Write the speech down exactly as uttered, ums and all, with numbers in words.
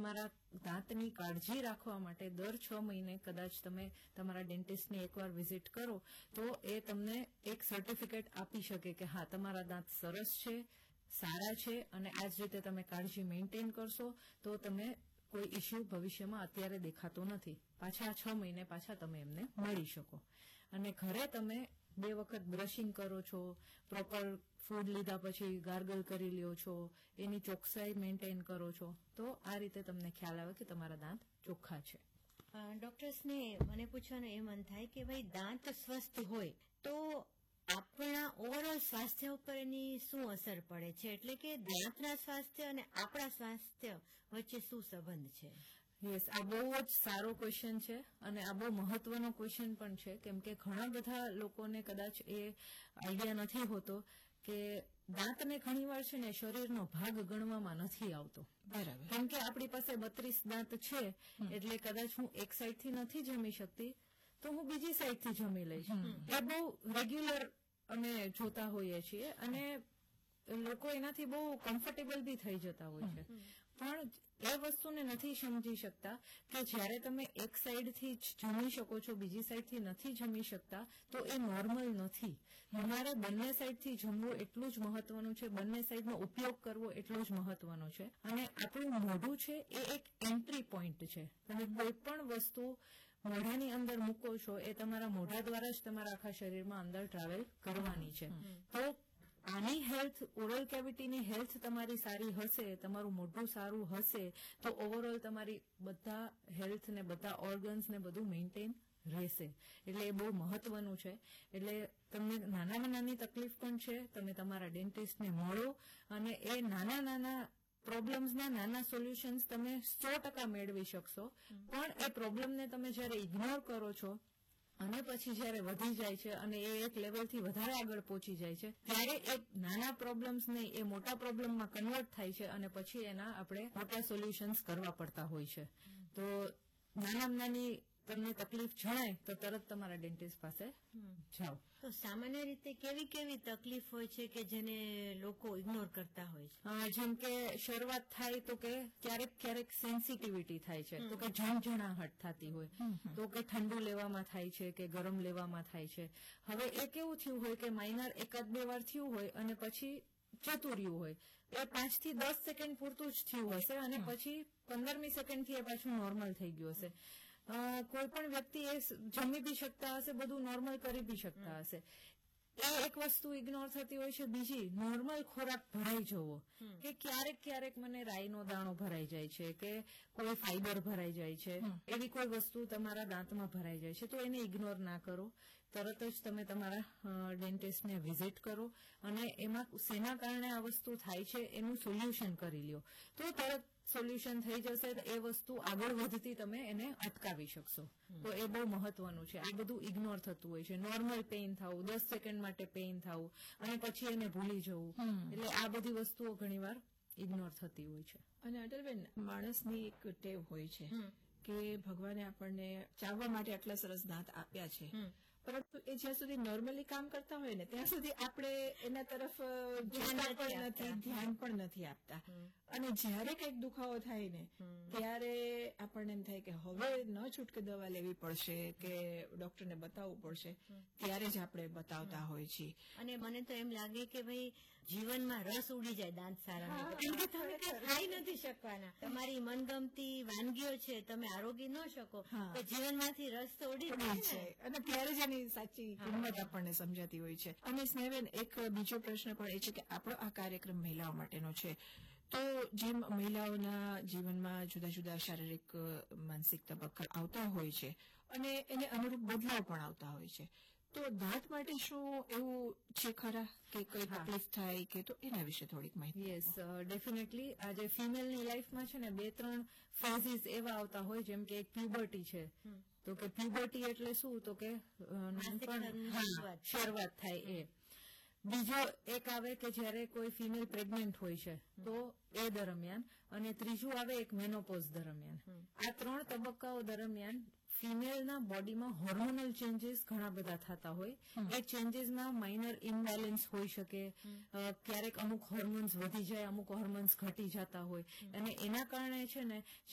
તમારા દાંતની કાળજી રાખવા માટે દર છ મહિને કદાચ તમે તમારા ડેન્ટિસ્ટની એકવાર વિઝિટ કરો તો એ તમને એક સર્ટિફિકેટ આપી શકે કે હા તમારા દાંત સરસ છે, સારા છે, અને આ જ રીતે તમે કાળજી મેન્ટેન કરશો તો તમે કોઈ ઇસ્યુ ભવિષ્યમાં અત્યારે દેખાતો નથી. પાછા છ મહિને પાછા તમે એમને મળી શકો. અને ઘરે તમે બે વખત બ્રશિંગ કરો છો, પ્રોપર ફૂડ લીધા પછી ગાર્ગલ કરી લ્યો છો, એની ચોકસાઈ મેન્ટેન કરો છો, તો આ રીતે તમને ખ્યાલ આવે કે તમારા દાંત ચોખ્ખા છે. ડોક્ટર્સને મને પૂછવાનું એ મન થાય કે ભાઈ દાંત સ્વસ્થ હોય તો આપણા ઓવરઓલ સ્વાસ્થ્ય ઉપર એની શું અસર પડે છે? એટલે કે દાંતના સ્વાસ્થ્ય અને આપણા સ્વાસ્થ્ય વચ્ચે શું સંબંધ છે? યસ, આ બહુ જ સારો ક્વેશ્ચન છે અને આ બહુ મહત્વનો ક્વેશ્ચન પણ છે, કેમ કે ઘણા બધા લોકોને કદાચ એ આઈડિયા નથી હોતો કે દાંતને ઘણીવાર છે ને શરીરનો ભાગ ગણવામાં નથી આવતો. બરાબર. કેમ કે આપણી પાસે બત્રીસ દાંત છે એટલે કદાચ હું એક સાઈડથી નથી જમી શકતી તો હું બીજી સાઈડથી જમી લઈશ. એ બહુ રેગ્યુલર અમે જોતા હોઈએ છીએ અને લોકો એનાથી બહુ કમ્ફર્ટેબલ બી થઈ જતા હોય છે. પણ એ વસ્તુને નથી સમજી શકતા કે જ્યારે તમે એક સાઈડથી જ જમી શકો છો, બીજી સાઈડથી નથી જમી શકતા, તો એ નોર્મલ નથી. તમારે બંને સાઈડથી જમવું એટલું જ મહત્વનું છે, બંને સાઈડનો ઉપયોગ કરવો એટલો જ મહત્વનો છે. અને આપણું મોઢું છે એ એક એન્ટ્રી પોઈન્ટ છે. તમે કોઈ પણ વસ્તુ મોઢાની અંદર મૂકો છો એ તમારા મોઢા દ્વારા જ તમારા આખા શરીરમાં અંદર ટ્રાવેલ કરવાની છે. તો આની હેલ્થ, ઓરલ કેવિટીની હેલ્થ તમારી સારી હશે, તમારું મોઢું સારું હશે, તો ઓવરઓલ તમારી બધા હેલ્થ ને બધા ઓર્ગન્સ ને બધું મેન્ટેન રહેશે. એટલે એ બહુ મહત્વનું છે. એટલે તમને નાનામાં નાની તકલીફ પણ છે, તમે તમારા ડેન્ટિસ્ટને મળો અને એ નાના નાના પ્રોબ્લેમ્સના નાના સોલ્યુશન્સ તમે સો ટકા મેળવી શકશો. પણ એ પ્રોબ્લેમને તમે જયારે ઇગ્નોર કરો છો અને પછી જયારે વધી જાય છે અને એ એક લેવલથી વધારે આગળ પહોંચી જાય છે ત્યારે એ નાના પ્રોબ્લેમ્સ નહીં, એ મોટા પ્રોબ્લેમમાં કન્વર્ટ થાય છે અને પછી એના આપણે મોટા સોલ્યુશન્સ કરવા પડતા હોય છે. તો નાનામાં નાની તમને તકલીફ જણાય તો તરત તમારા ડેન્ટિસ્ટ પાસે જાઓ. તો સામાન્ય રીતે કેવી કેવી તકલીફ હોય છે કે જેને લોકો ઇગ્નોર કરતા હોય છે? જેમ કે શરૂઆત થાય તો કે ક્યારેક ક્યારેક સેન્સિટિવિટી થાય છે, તો કે ઝણઝણાહટ થતી હોય, તો કે ઠંડુ લેવામાં થાય છે કે ગરમ લેવામાં થાય છે. હવે એ કેવું થયું હોય કે માઇનર એકાદ બે વાર થયું હોય અને પછી જતું રહ્યું હોય. એ પાંચ થી દસ સેકન્ડ પૂરતું જ થયું હશે અને પછી પંદરમી સેકન્ડથી એ પાછું નોર્મલ થઈ ગયું હશે. કોઈ પણ વ્યક્તિ એ જમી બી શકતા હશે, બધું નોર્મલ કરી બી શકતા હશે. એ એક વસ્તુ ઇગ્નોર થતી હોય છે. બીજી, નોર્મલ ખોરાક ભરાઈ જવો, કે ક્યારેક ક્યારેક મને રાઈનો દાણો ભરાઈ જાય છે કે કોઈ ફાઈબર ભરાઈ જાય છે, એવી કોઈ વસ્તુ તમારા દાંતમાં ભરાઈ જાય છે, તો એને ઇગ્નોર ના કરો. તરત જ તમે તમારા ડેન્ટિસ્ટને વિઝિટ કરો અને એમાં શેના કારણે આ વસ્તુ થાય છે એનું સોલ્યુશન કરી લ્યો. તો તરત સોલ્યુશન થઈ જશે, એ વસ્તુ આગળ વધતી તમે એને અટકાવી શકશો. તો એ બહુ મહત્વનું છે. આ બધું ઇગ્નોર થતું હોય છે. નોર્મલ પેઇન થવું, દસ સેકન્ડ માટે પેઇન થવું અને પછી એને ભૂલી જવું, એટલે આ બધી વસ્તુઓ ઘણીવાર ઇગ્નોર થતી હોય છે. અને અટલબેન, માણસની એક ટેવ હોય છે કે ભગવાને આપણને ચાવવા માટે આટલા સરસ દાંત આપ્યા છે, પરંતુ એ જ્યાં સુધી નોર્મલી કામ કરતા હોય ને ત્યાં સુધી આપણે એના તરફ જોતા પણ નથી, ધ્યાન પણ નથી આપતા. અને જયારે કઈક દુખાવો થાય ને ત્યારે આપણને એમ થાય કે હવે ન છૂટકે દવા લેવી પડશે કે ડોક્ટરને બતાવવું પડશે, ત્યારે જ આપણે બતાવતા હોય છીએ. અને મને તો એમ લાગે કે ભાઈ જીવનમાં રસ ઉડી જાય દાંત સારા, કેમ કે તમે કઈ ખાઈ નથી શકવાના. તમારી મનગમતી વાનગીઓ છે, તમે આરોગી ન શકો તો જીવનમાંથી રસ તો ઉડી જાય અને ત્યારે જ એની સાચી કિંમત આપણને સમજાતી હોય છે. અને સ્નેહબેન, એક બીજો પ્રશ્ન પણ એ છે કે આપણો આ કાર્યક્રમ મહિલાઓ માટેનો છે, તો જેમ મહિલાઓના જીવનમાં જુદા જુદા શારીરિક માનસિક તબક્કા આવતા હોય છે અને એને અનુરૂપ બદલાવ પણ આવતા હોય છે, તો દાંત માટે શું એવું છે ખરા કે કઈ તકલીફ થાય કે, તો એના વિશે થોડીક માહિતી? Yes, definitely. આજે ફિમેલની લાઈફમાં છે ને બે ત્રણ ફેઝિસ એવા આવતા હોય, જેમ કે એક પ્યુબર્ટી છે. તો કે પ્યુબર્ટી એટલે શું? તો કે શરૂઆત થાય એ. બીજો એક આવે કે જયારે કોઈ ફિમેલ પ્રેગ્નન્ટ હોય છે તો એ દરમિયાન, અને ત્રીજું આવે એક મેનોપોઝ દરમિયાન. આ ત્રણ તબક્કાઓ દરમિયાન ફિમેલના બોડીમાં હોર્મોનલ ચેન્જીસ ઘણા બધા થતા હોય. એ ચેન્જીસમાં માઇનર ઇમ્બેલેન્સ હોઈ શકે, ક્યારેક અમુક હોર્મોન્સ વધી જાય, અમુક હોર્મોન્સ ઘટી જતા હોય, અને એના કારણે છે ને